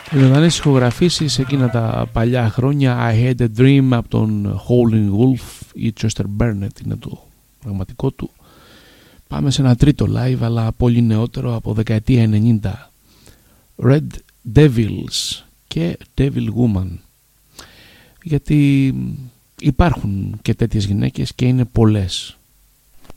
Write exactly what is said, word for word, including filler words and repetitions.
Ζωντανές ηχογραφήσεις εκείνα τα παλιά χρόνια, I Had a Dream από τον Howlin' Wolf ή Chester Burnett είναι το πραγματικό του. Πάμε σε ένα τρίτο live αλλά πολύ νεότερο από δεκαετία ενενήντα, Red Devils και Devil Woman, γιατί υπάρχουν και τέτοιες γυναίκες και είναι πολλές.